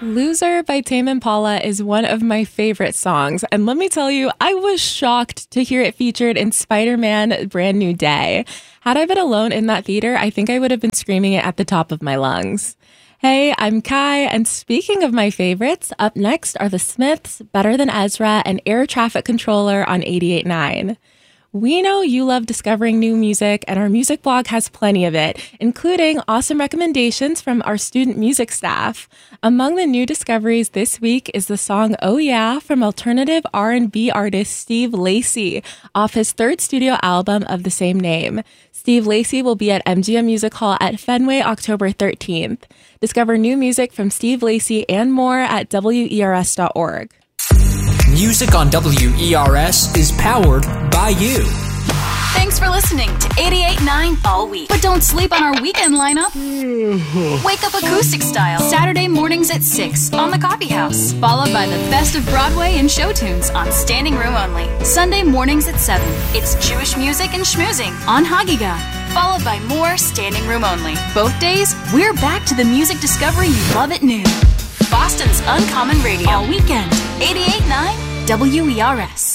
Loser by Tame Impala is one of my favorite songs, and let me tell you, I was shocked to hear it featured in Spider-Man Brand New Day. Had I been alone in that theater, I think I would have been screaming it at the top of my lungs. Hey, I'm Kai, and speaking of my favorites, up next are The Smiths, Better Than Ezra, and Air Traffic Controller on 88.9. We know you love discovering new music, and our music blog has plenty of it, including awesome recommendations from our student music staff. Among the new discoveries this week is the song Oh Yeah from alternative R&B artist Steve Lacy off his third studio album of the same name. Steve Lacy will be at MGM Music Hall at Fenway October 13th. Discover new music from Steve Lacy and more at WERS.org. Music on WERS is powered by you. Thanks for listening to 88.9 all week. But don't sleep on our weekend lineup. Wake up acoustic style Saturday mornings at 6 on the Coffee House, followed by the best of Broadway and show tunes on Standing Room Only. Sunday mornings at 7, it's Jewish music and schmoozing on Hagiga, followed by more Standing Room Only. Both days, we're back to the music discovery you love at noon. Boston's Uncommon Radio all weekend. 88.9 WERS.